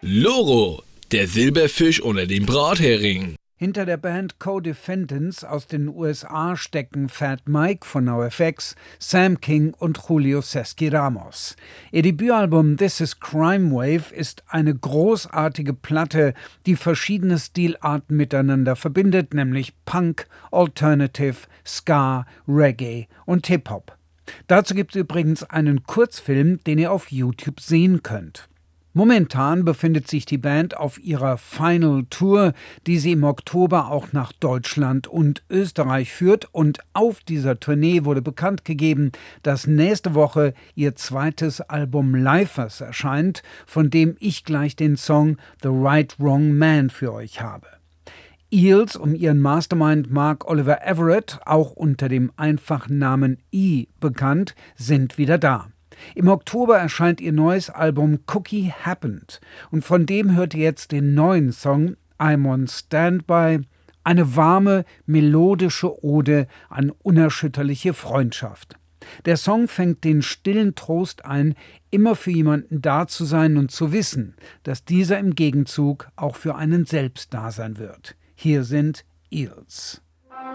Loro, der Silberfisch unter dem Brathering. Hinter der Band Co-Defendants aus den USA stecken Fat Mike von NoFX, Sam King und Julio Seski Ramos. Ihr Debütalbum This Is Crime Wave ist eine großartige Platte, die verschiedene Stilarten miteinander verbindet, nämlich Punk, Alternative, Ska, Reggae und Hip-Hop. Dazu gibt es übrigens einen Kurzfilm, den ihr auf YouTube sehen könnt. Momentan befindet sich die Band auf ihrer Final Tour, die sie im Oktober auch nach Deutschland und Österreich führt. Und auf dieser Tournee wurde bekannt gegeben, dass nächste Woche ihr zweites Album Lifers erscheint, von dem ich gleich den Song The Right Wrong Man für euch habe. Eels um ihren Mastermind Mark Oliver Everett, auch unter dem einfachen Namen E bekannt, sind wieder da. Im Oktober erscheint ihr neues Album Cookie Happened und von dem hört ihr jetzt den neuen Song I'm on Standby, eine warme, melodische Ode an unerschütterliche Freundschaft. Der Song fängt den stillen Trost ein, immer für jemanden da zu sein und zu wissen, dass dieser im Gegenzug auch für einen selbst da sein wird. Hier sind Eels.